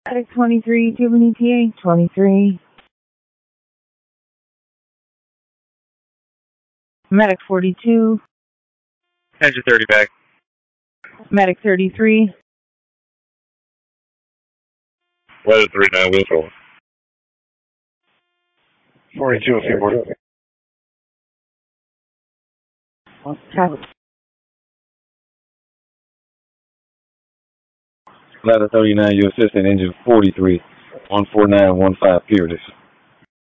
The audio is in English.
Medic 23, do you have an ETA? 23. Medic 42. Engine 30 back. Medic 33. Weather 39, wheel forward. 42 on Seaboard. Ladder 39, your assistant, engine 43, 14915 Peerless.